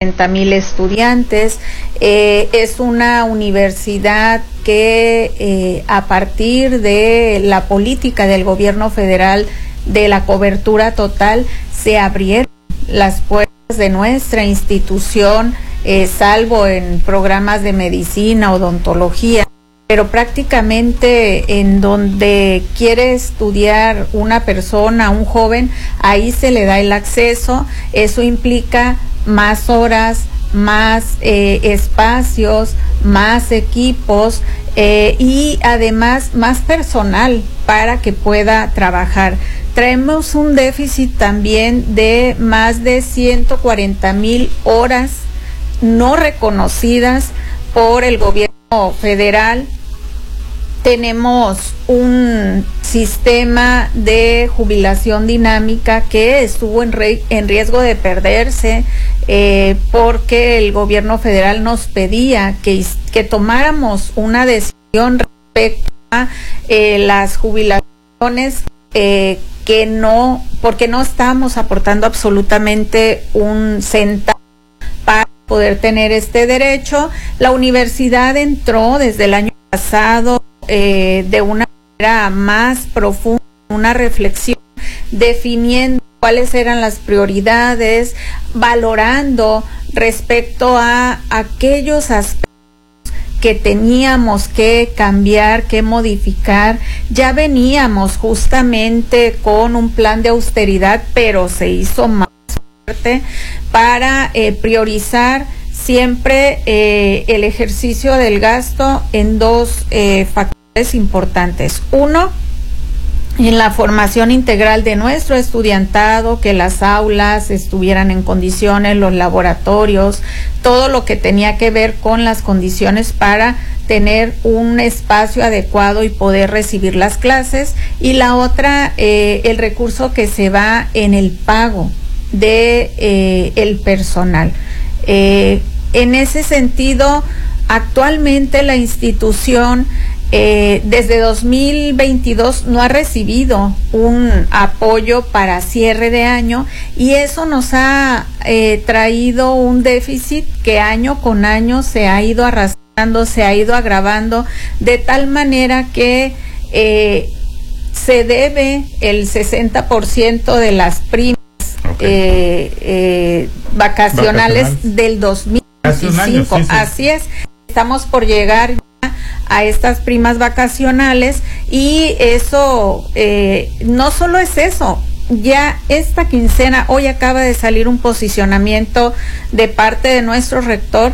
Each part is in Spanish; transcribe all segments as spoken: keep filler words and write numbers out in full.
cuarenta mil estudiantes. Eh, es una universidad que eh, a partir de la política del gobierno federal de la cobertura total se abrieron las puertas de nuestra institución, eh, salvo en programas de medicina, odontología, pero prácticamente en donde quiere estudiar una persona, un joven, ahí se le da el acceso. Eso implica más horas, más eh, espacios, más equipos eh, y además más personal para que pueda trabajar. Traemos un déficit también de más de ciento cuarenta mil horas no reconocidas por el gobierno federal. Tenemos un sistema de jubilación dinámica que estuvo en, re, en riesgo de perderse eh, porque el gobierno federal nos pedía que, que tomáramos una decisión respecto a eh, las jubilaciones eh, que no, porque no estamos aportando absolutamente un centavo para poder tener este derecho. La universidad entró desde el año pasado eh, de una manera más profunda, una reflexión, definiendo cuáles eran las prioridades, valorando respecto a aquellos aspectos que teníamos que cambiar, que modificar. Ya veníamos justamente con un plan de austeridad, pero se hizo más fuerte para eh, priorizar siempre eh, el ejercicio del gasto en dos eh, factores importantes. Uno, en la formación integral de nuestro estudiantado, que las aulas estuvieran en condiciones, los laboratorios, todo lo que tenía que ver con las condiciones para tener un espacio adecuado y poder recibir las clases. Y la otra, eh, el recurso que se va en el pago de eh, el personal. Eh, en ese sentido, actualmente la institución Eh, desde dos mil veintidós no ha recibido un apoyo para cierre de año y eso nos ha eh, traído un déficit que año con año se ha ido arrastrando, se ha ido agravando, de tal manera que eh, se debe el sesenta por ciento de las primas okay. eh, eh, vacacionales, vacacionales del dos mil veinticinco. Año, sí, sí. Así es, estamos por llegar a estas primas vacacionales y eso eh, no solo es eso, ya esta quincena, hoy acaba de salir un posicionamiento de parte de nuestro rector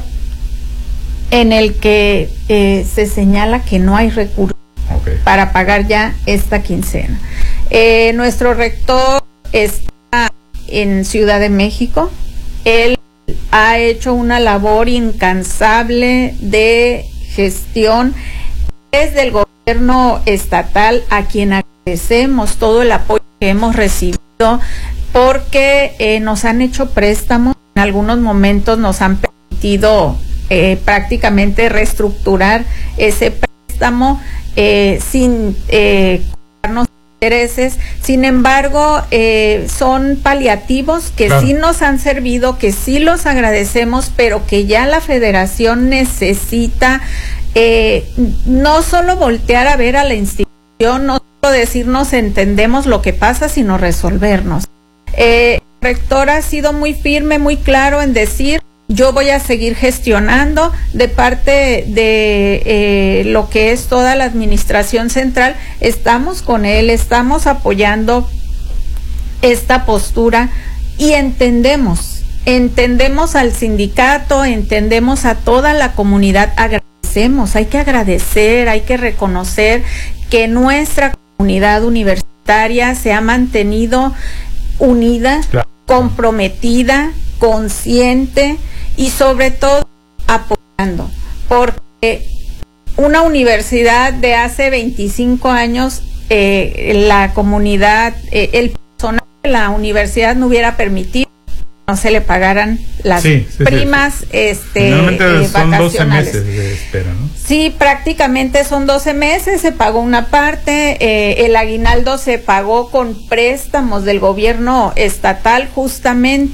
en el que eh, se señala que no hay recursos okay. para pagar ya esta quincena. Eh, nuestro rector está en Ciudad de México, él ha hecho una labor incansable de gestión desde el gobierno estatal, a quien agradecemos todo el apoyo que hemos recibido, porque eh, nos han hecho préstamos, en algunos momentos nos han permitido eh, prácticamente reestructurar ese préstamo eh, sin eh, cobrarnos intereses. Sin embargo, eh, son paliativos que claro. sí nos han servido, que sí los agradecemos, pero que ya la federación necesita eh, no solo voltear a ver a la institución, no solo decirnos entendemos lo que pasa, sino resolvernos. Eh, el rector ha sido muy firme, muy claro en decir: yo voy a seguir gestionando de parte de eh, lo que es toda la administración central. Estamos con él, estamos apoyando esta postura y entendemos, entendemos al sindicato, entendemos a toda la comunidad, agradecemos, hay que agradecer, hay que reconocer que nuestra comunidad universitaria se ha mantenido unida, claro. comprometida, consciente y sobre todo apoyando, porque una universidad de hace veinticinco años, eh, la comunidad, eh, el personal de la universidad no hubiera permitido que no se le pagaran las sí, sí, primas sí, sí. este eh, son vacacionales. doce meses de espera, ¿no? Sí, prácticamente son doce meses, se pagó una parte, eh, el aguinaldo se pagó con préstamos del gobierno estatal justamente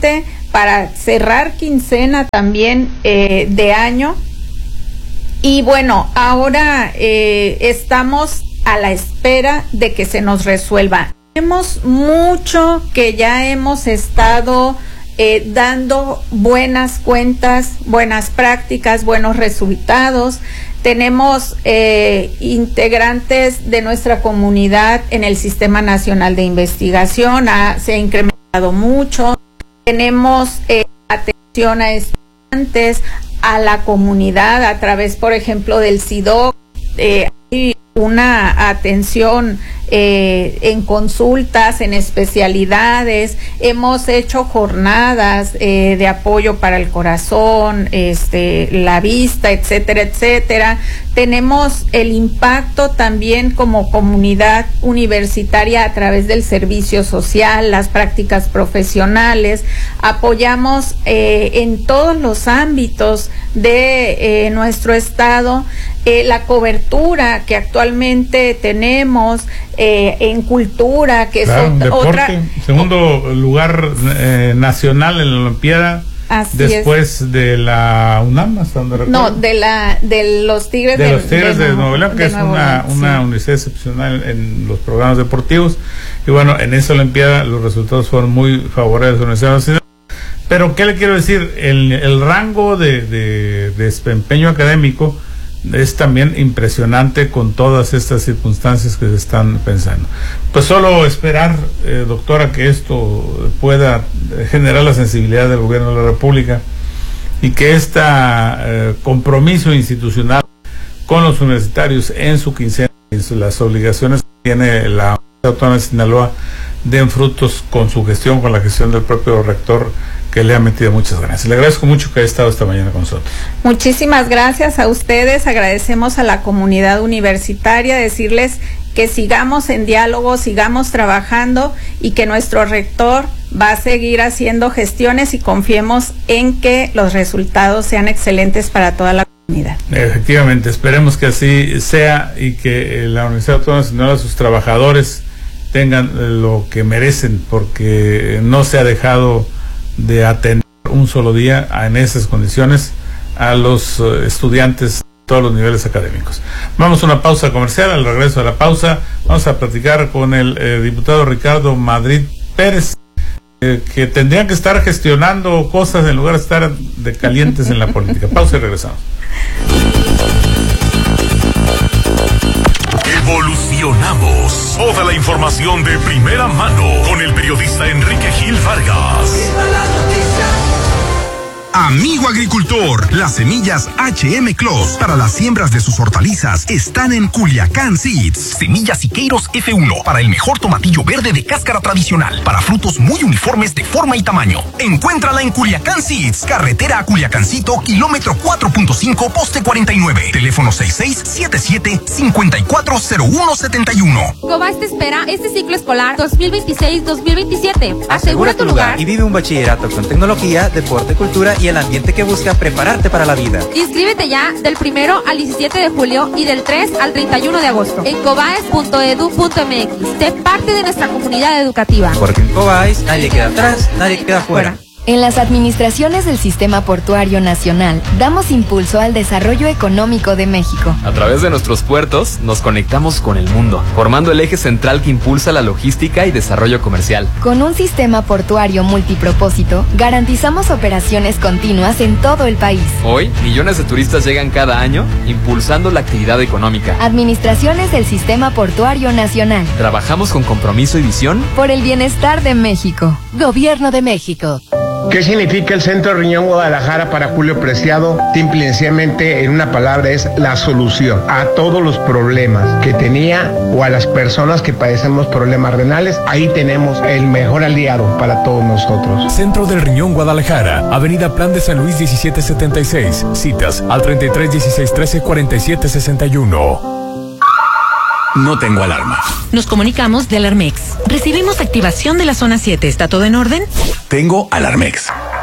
para cerrar quincena también eh, de año. Y bueno, ahora eh, estamos a la espera de que se nos resuelva. Tenemos mucho que ya hemos estado eh, dando buenas cuentas, buenas prácticas, buenos resultados. Tenemos eh, integrantes de nuestra comunidad en el Sistema Nacional de Investigación, ha, se ha incrementado mucho. Tenemos eh, atención a estudiantes, a la comunidad a través, por ejemplo, del C I D O C. Eh, hay una atención eh, en consultas, en especialidades. Hemos hecho jornadas eh, de apoyo para el corazón, este, la vista, etcétera, etcétera. Tenemos el impacto también como comunidad universitaria a través del servicio social, las prácticas profesionales. Apoyamos eh, en todos los ámbitos de eh, nuestro estado eh, la cobertura que actualmente tenemos eh, en cultura, que claro, es deporte, otra. segundo lugar eh, nacional en la Olimpiada. Así después es. de la UNAM, hasta donde recuerdo. No, de la de los Tigres de, de los Tigres de, de Nuevo León, que es Nuevo una, León, una sí. universidad excepcional en los programas deportivos. Y bueno, en esa Olimpiada los resultados fueron muy favorables a la Universidad Nacional. Pero, ¿qué le quiero decir? El, el rango de, de, de desempeño académico es también impresionante con todas estas circunstancias que se están pensando. Pues solo esperar, eh, doctora, que esto pueda generar la sensibilidad del gobierno de la República y que este eh, compromiso institucional con los universitarios en su quincena y en las obligaciones que tiene la Universidad Autónoma de Sinaloa den frutos con su gestión, con la gestión del propio rector, que le ha metido muchas ganas. Le agradezco mucho que haya estado esta mañana con nosotros. Muchísimas gracias a ustedes, agradecemos a la comunidad universitaria, decirles que sigamos en diálogo, sigamos trabajando y que nuestro rector va a seguir haciendo gestiones y confiemos en que los resultados sean excelentes para toda la comunidad. Efectivamente, esperemos que así sea y que la Universidad Autónoma de Sinaloa, sus trabajadores tengan lo que merecen, porque no se ha dejado de atender un solo día en esas condiciones a los uh, estudiantes de todos los niveles académicos. Vamos a una pausa comercial. Al regreso de la pausa vamos a platicar con el eh, diputado Ricardo Madrid Pérez, eh, que tendrían que estar gestionando cosas en lugar de estar de calientes en la política. Pausa y regresamos. Evolucionamos. Toda la información de primera mano con el periodista Enrique Gil Vargas. Amigo agricultor, las semillas H M Clos para las siembras de sus hortalizas están en Culiacán Seeds. Semillas Siqueiros F uno para el mejor tomatillo verde de cáscara tradicional, para frutos muy uniformes de forma y tamaño. Encuéntrala en Culiacán Seeds, carretera a Culiacancito, kilómetro cuatro punto cinco, poste cuarenta y nueve, teléfono seis seis siete siete, cinco cuatro cero uno siete uno. Cobas te espera este ciclo escolar dos mil veintiséis dos mil veintisiete. Asegura tu lugar y vive un bachillerato con tecnología, deporte, cultura y el ambiente que busca prepararte para la vida. Inscríbete ya del primero al diecisiete de julio y del tres al treinta y uno de agosto en cobaes punto edu punto m x. Sé parte de nuestra comunidad educativa. Porque en Cobaes nadie queda atrás, nadie queda fuera. En las administraciones del Sistema Portuario Nacional, damos impulso al desarrollo económico de México. A través de nuestros puertos, nos conectamos con el mundo, formando el eje central que impulsa la logística y desarrollo comercial. Con un sistema portuario multipropósito, garantizamos operaciones continuas en todo el país. Hoy, millones de turistas llegan cada año, impulsando la actividad económica. Administraciones del Sistema Portuario Nacional. Trabajamos con compromiso y visión por el bienestar de México. Gobierno de México. ¿Qué significa el Centro Riñón Guadalajara para Julio Preciado? Simple y sencillamente, en una palabra, es la solución a todos los problemas que tenía o a las personas que padecemos problemas renales. Ahí tenemos el mejor aliado para todos nosotros. Centro del Riñón Guadalajara, Avenida Plan de San Luis diecisiete setenta y seis. Citas al treinta y tres dieciséis trece cuarenta y siete sesenta y uno. No tengo alarma. Nos comunicamos de Alarmex. Recibimos activación de la zona siete. ¿Está todo en orden? Tengo Alarmex.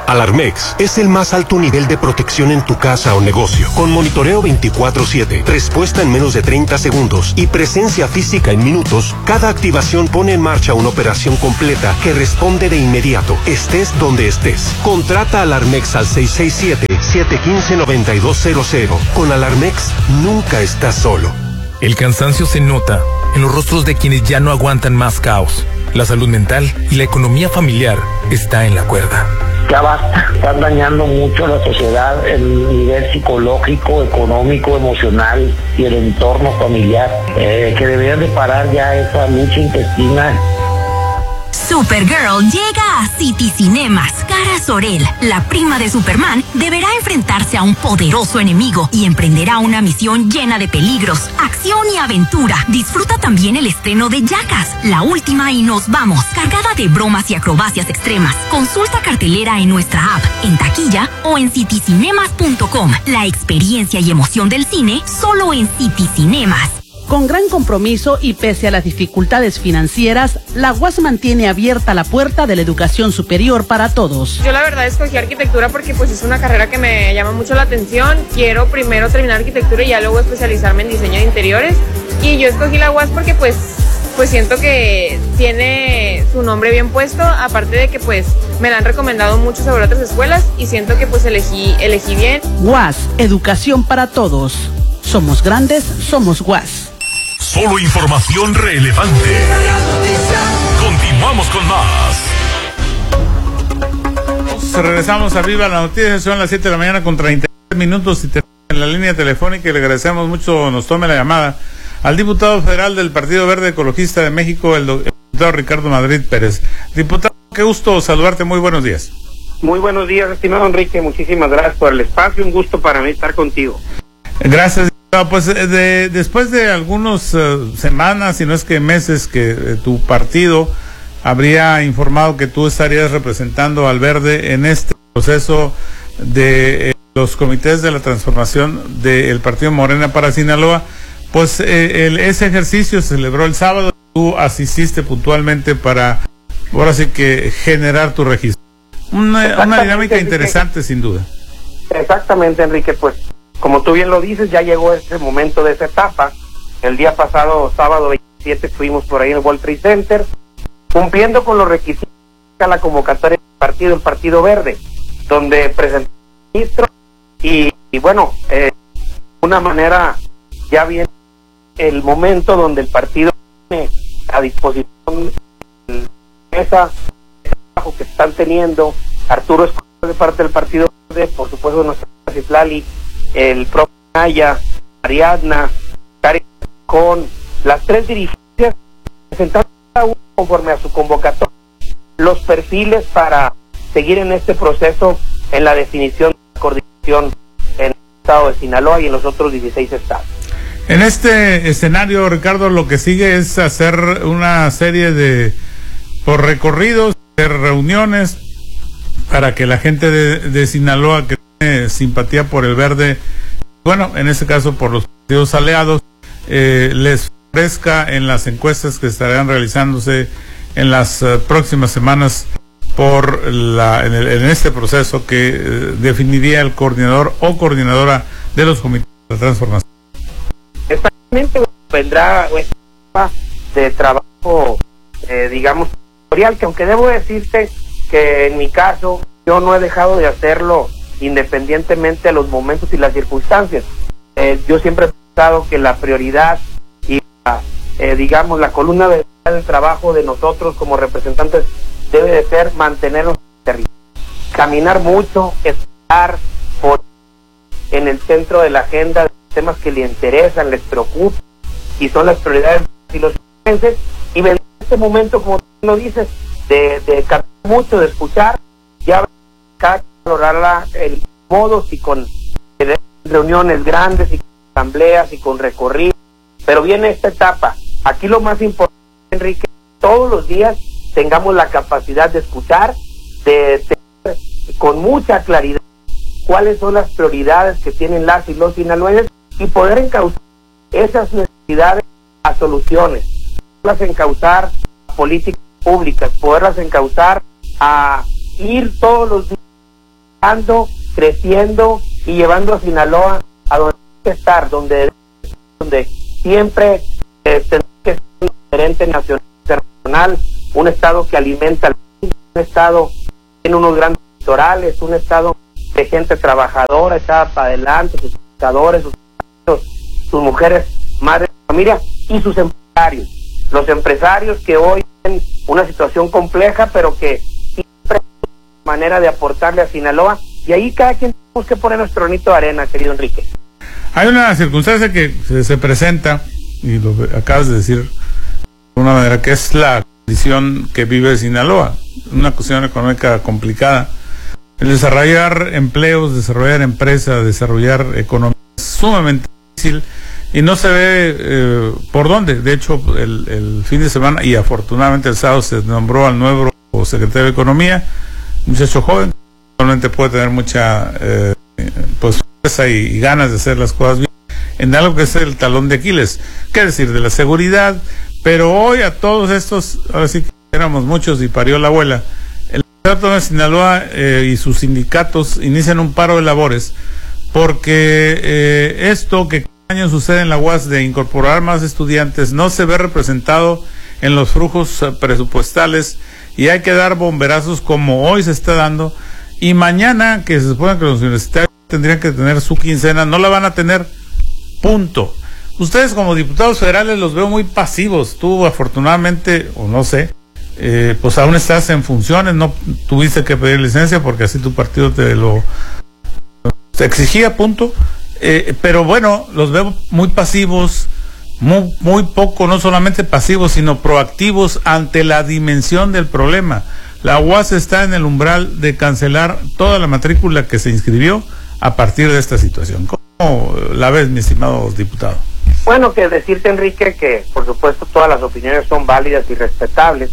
Alarmex es el más alto nivel de protección en tu casa o negocio, con monitoreo veinticuatro siete, respuesta en menos de treinta segundos y presencia física en minutos. Cada activación pone en marcha una operación completa que responde de inmediato, estés donde estés. Contrata Alarmex al seis seis siete, siete uno cinco, nueve dos cero cero. Con Alarmex nunca estás solo. El cansancio se nota en los rostros de quienes ya no aguantan más caos. La salud mental y la economía familiar está en la cuerda. Ya basta, están dañando mucho a la sociedad, el nivel psicológico, económico, emocional y el entorno familiar, eh, que deberían de parar ya esa lucha intestina. Supergirl llega a City Cinemas. Kara Zor-El, la prima de Superman, deberá enfrentarse a un poderoso enemigo y emprenderá una misión llena de peligros, acción y aventura. Disfruta también el estreno de Jackass, la última y nos vamos, cargada de bromas y acrobacias extremas. Consulta cartelera en nuestra app, en taquilla o en city cinemas punto com. La experiencia y emoción del cine solo en City Cinemas. Con gran compromiso y pese a las dificultades financieras, la U A S mantiene abierta la puerta de la educación superior para todos. Yo la verdad escogí arquitectura porque pues es una carrera que me llama mucho la atención. Quiero primero terminar arquitectura y ya luego especializarme en diseño de interiores. Y yo escogí la U A S porque pues, pues siento que tiene su nombre bien puesto, aparte de que pues me la han recomendado mucho sobre otras escuelas y siento que pues elegí, elegí bien. U A S, educación para todos. Somos grandes, somos U A S. Solo información relevante. Continuamos con más. Regresamos a Viva la Noticia, son las siete de la mañana con treinta y tres minutos y tenemos en la línea telefónica y le agradecemos mucho nos tome la llamada al diputado federal del Partido Verde Ecologista de México, el, do, el diputado Ricardo Madrid Pérez. Diputado, qué gusto saludarte, muy buenos días. Muy buenos días, estimado Enrique, muchísimas gracias por el espacio, un gusto para mí estar contigo. Gracias. Pues de, después de algunas uh, semanas, si no es que meses, que eh, tu partido habría informado que tú estarías representando al Verde en este proceso de eh, los comités de la transformación del Partido Morena para Sinaloa, pues eh, el, ese ejercicio se celebró el sábado, tú asististe puntualmente para, ahora sí que, generar tu registro. Una, una dinámica interesante, sin duda. Exactamente, Enrique, pues como tú bien lo dices, ya llegó ese momento de esa etapa. El día pasado, sábado veintisiete, estuvimos por ahí en el World Trade Center, cumpliendo con los requisitos de la convocatoria del partido, el Partido Verde, donde presentó el ministro y, y bueno, eh, de una manera ya viene el momento donde el partido tiene a disposición esa trabajo que están teniendo Arturo Escobar de parte del Partido Verde, por supuesto nuestra Citlali, el propio Naya, Ariadna, Cari, con las tres dirigencias presentando cada uno conforme a su convocatoria los perfiles para seguir en este proceso en la definición de la coordinación en el estado de Sinaloa y en los otros dieciséis estados. En este escenario, Ricardo, lo que sigue es hacer una serie de por recorridos, de reuniones para que la gente de, de Sinaloa que tiene simpatía por el Verde, bueno, en este caso por los partidos aliados, eh, les ofrezca en las encuestas que estarán realizándose en las uh, próximas semanas por la en, el, en este proceso que eh, definiría el coordinador o coordinadora de los comités de transformación. Exactamente, vendrá una etapa de trabajo, eh, digamos, tutorial, que aunque debo decirte que en mi caso yo no he dejado de hacerlo independientemente de los momentos y las circunstancias. Eh, yo siempre he pensado que la prioridad y la, eh, digamos la columna vertebral del trabajo de nosotros como representantes debe de ser mantenernos en el territorio, caminar mucho, estar por en el centro de la agenda de los temas que les interesan, les preocupan y son las prioridades de los ciudadanos, y en este momento, como tú lo dices, de, de caminar mucho, de escuchar, ya cada valorar el modos y con reuniones grandes y con asambleas y con recorridos, pero viene esta etapa. Aquí lo más importante, Enrique, todos los días tengamos la capacidad de escuchar, de tener con mucha claridad cuáles son las prioridades que tienen las y los sinaloenses y poder encauzar esas necesidades a soluciones, poderlas encauzar a políticas públicas, poderlas encauzar a ir todos los días ando, creciendo y llevando a Sinaloa a donde hay que estar, donde, donde siempre eh, tendrá que ser un referente nacional, internacional, un estado que alimenta al país, un estado que tiene unos grandes electorales, un estado de gente trabajadora, echada para adelante, sus educadores, sus, sus mujeres, madres de familia y sus empresarios. Los empresarios que hoy tienen una situación compleja, pero que siempre hay manera de aportarle a Sinaloa, y ahí cada quien tenemos que poner nuestro granito de arena, querido Enrique. Hay una circunstancia que se, se presenta, y lo acabas de decir de una manera, que es la condición que vive Sinaloa, una cuestión económica complicada. El desarrollar empleos, desarrollar empresas, desarrollar economía es sumamente difícil y no se ve eh, por dónde. De hecho, el, el fin de semana, y afortunadamente el sábado, se nombró al nuevo secretario de Economía, un muchacho joven, realmente puede tener mucha eh, pues fuerza y, y ganas de hacer las cosas bien, en algo que es el talón de Aquiles, qué decir, de la seguridad. Pero hoy a todos estos, ahora sí que éramos muchos y parió la abuela, el Estado de Sinaloa eh, y sus sindicatos inician un paro de labores porque eh, esto que cada año sucede en la U A S de incorporar más estudiantes no se ve representado en los flujos presupuestales, y hay que dar bomberazos como hoy se está dando, y mañana que se supone que los universitarios tendrían que tener su quincena, no la van a tener, punto. Ustedes como diputados federales los veo muy pasivos. Tú afortunadamente, o no sé, eh, pues aún estás en funciones, no tuviste que pedir licencia porque así tu partido te lo te exigía, punto. Eh, pero bueno, los veo muy pasivos, muy, muy poco, no solamente pasivos, sino proactivos ante la dimensión del problema. La U A S está en el umbral de cancelar toda la matrícula que se inscribió a partir de esta situación. ¿Cómo la ves, mi estimado diputado? Bueno, que decirte, Enrique, que por supuesto todas las opiniones son válidas y respetables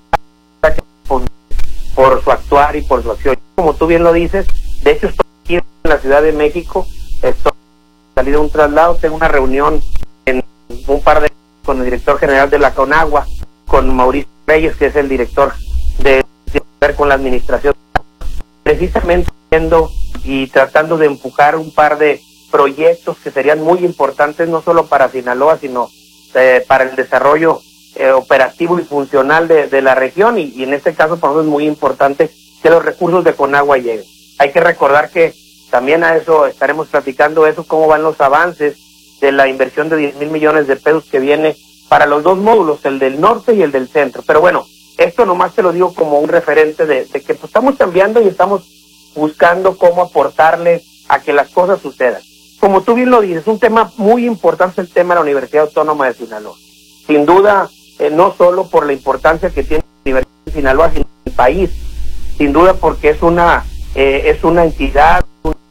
por su actuar y por su acción. Como tú bien lo dices, de hecho estoy aquí en la Ciudad de México, estoy salido de un traslado, tengo una reunión en un par de con el director general de la CONAGUA, con Mauricio Reyes, que es el director de, de con la administración, precisamente viendo y tratando de empujar un par de proyectos que serían muy importantes no solo para Sinaloa, sino eh, para el desarrollo eh, operativo y funcional de, de la región, y, y en este caso para nosotros es muy importante que los recursos de Conagua lleguen. Hay que recordar que también a eso estaremos platicando, eso cómo van los avances de la inversión de diez mil millones de pesos que viene para los dos módulos, el del norte y el del centro. Pero bueno, esto nomás te lo digo como un referente de, de que pues, estamos cambiando y estamos buscando cómo aportarle a que las cosas sucedan. Como tú bien lo dices, un tema muy importante el tema de la Universidad Autónoma de Sinaloa. Sin duda, eh, no solo por la importancia que tiene la Universidad de Sinaloa, sino el país. Sin duda porque es una eh, es una entidad,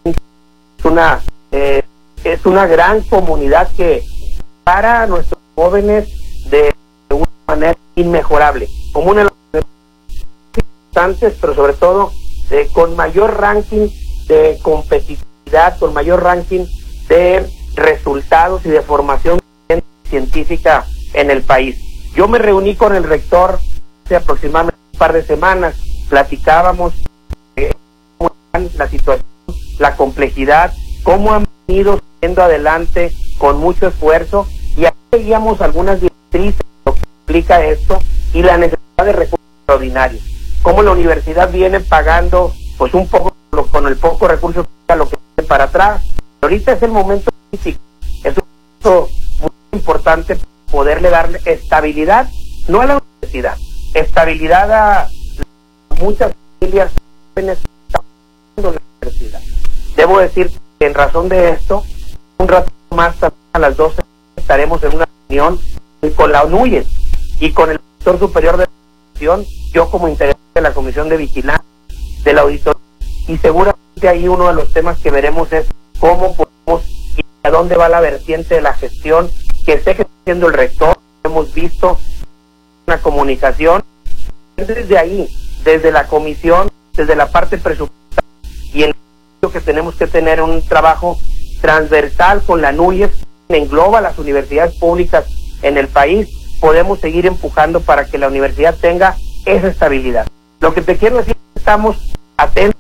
es una eh, es una gran comunidad que para a nuestros jóvenes de una manera inmejorable, como una de las importantes, pero sobre todo eh, con mayor ranking de competitividad, con mayor ranking de resultados y de formación científica en el país. Yo me reuní con el rector hace aproximadamente un par de semanas, platicábamos eh, cómo están la situación, la complejidad, cómo han ido yendo adelante con mucho esfuerzo, y ahí veíamos algunas directrices de lo que implica esto y la necesidad de recursos extraordinarios. Cómo la universidad viene pagando pues un poco con el poco recurso a lo que viene para atrás. Ahorita es el momento crítico, es un momento muy importante poderle darle estabilidad, no a la universidad, estabilidad a muchas familias jóvenes de la universidad. Debo decir que en razón de esto, un rato más a las doce estaremos en una reunión con la ONUYES y con el director superior de la educación, yo como integrante de la Comisión de Vigilancia del Auditorio, y seguramente ahí uno de los temas que veremos es cómo podemos y a dónde va la vertiente de la gestión que sé que está haciendo el rector. Hemos visto una comunicación desde ahí, desde la comisión, desde la parte presupuestaria, y en lo que tenemos que tener un trabajo transversal con la NUYES, que engloba las universidades públicas en el país. Podemos seguir empujando para que la universidad tenga esa estabilidad. Lo que te quiero decir es que estamos atentos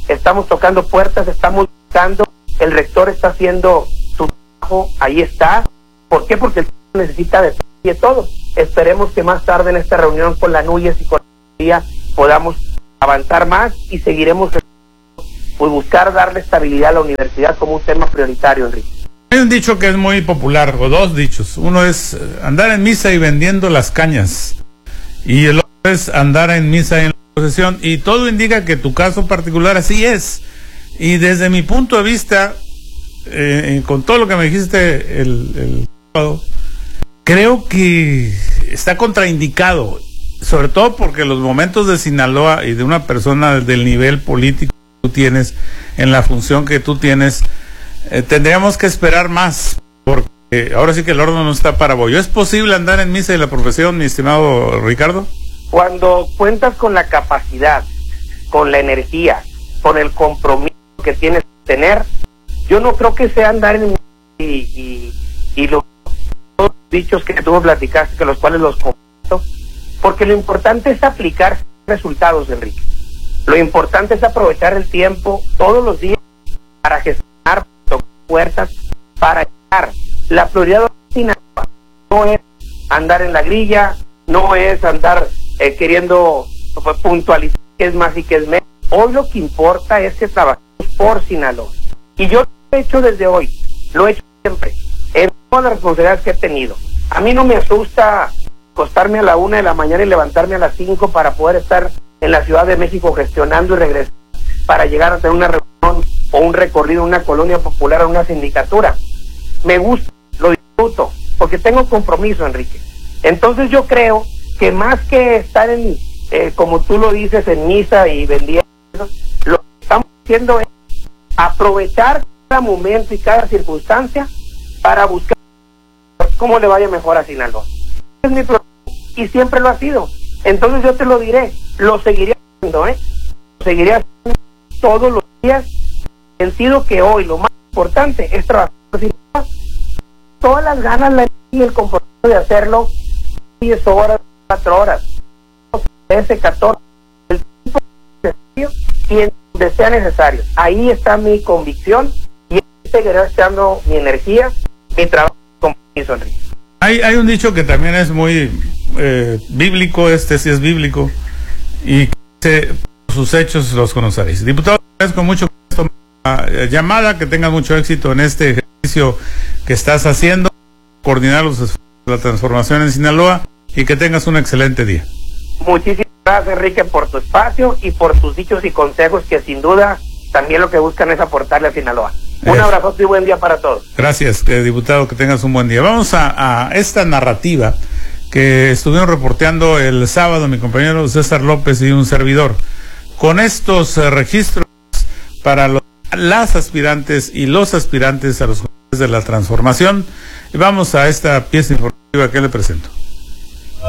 estamos tocando puertas, estamos buscando, el rector está haciendo su trabajo, ahí está. ¿Por qué? Porque el necesita de todo. Esperemos que más tarde en esta reunión con la Núñez y con la Día podamos avanzar más y seguiremos pues buscar darle estabilidad a la universidad como un tema prioritario, Enrique. Hay un dicho que es muy popular, o dos dichos. Uno es andar en misa y vendiendo las cañas, y el otro es andar en misa y en la procesión, y todo indica que tu caso particular así es. Y desde mi punto de vista, eh, con todo lo que me dijiste el, el creo que está contraindicado, sobre todo porque los momentos de Sinaloa y de una persona del nivel político que tú tienes, en la función que tú tienes, eh, tendríamos que esperar más, porque ahora sí que el horno no está para bollo. ¿Es posible andar en misa y la profesión, mi estimado Ricardo? Cuando cuentas con la capacidad, con la energía, con el compromiso que tienes que tener, yo no creo que sea andar en misa y, y, y los dichos que tú me platicaste, que los cuales los comparto, porque lo importante es aplicar resultados, Enrique. Lo importante es aprovechar el tiempo todos los días para gestionar, tocar puertas, para llegar. La prioridad no es andar en la grilla, no es andar eh, queriendo puntualizar qué es más y qué es menos. Hoy lo que importa es que trabajemos por Sinaloa. Y yo lo he hecho desde hoy, lo he hecho siempre, en todas las responsabilidades que he tenido. A mí no me asusta acostarme a la una de la mañana y levantarme a las cinco para poder estar en la Ciudad de México gestionando y regresar para llegar a tener una reunión o un recorrido en una colonia popular o una sindicatura. Me gusta, lo disfruto, porque tengo compromiso, Enrique. Entonces yo creo que más que estar en, eh, como tú lo dices, en misa y vendiendo, lo que estamos haciendo es aprovechar cada momento y cada circunstancia para buscar cómo le vaya mejor a Sinaloa. Es mi problema y siempre lo ha sido. Entonces yo te lo diré, lo seguiré haciendo, ¿eh? Lo seguiré haciendo todos los días, en el sentido que hoy lo más importante es trabajar por Sinaloa. Todas las ganas, la energía y el compromiso de hacerlo, diez horas, cuatro horas, trece, catorce, el tiempo necesario y en donde sea necesario. Ahí está mi convicción y seguiré echando mi energía, mi trabajo y compromiso, Enrique. Hay, hay un dicho que también es muy eh, bíblico, este sí es bíblico, y que sus hechos los conoceréis. Diputado, agradezco mucho esta llamada, que tengas mucho éxito en este ejercicio que estás haciendo, coordinar los esfuerzos de la transformación en Sinaloa, y que tengas un excelente día. Muchísimas gracias, Enrique, por tu espacio y por tus dichos y consejos, que sin duda también lo que buscan es aportarle a Sinaloa. Un abrazo y buen día para todos. Gracias, eh, diputado, que tengas un buen día. Vamos a, a esta narrativa que estuvieron reporteando el sábado mi compañero César López y un servidor, con estos eh, registros para los, las aspirantes y los aspirantes a los jueces de la transformación. Y vamos a esta pieza informativa que le presento.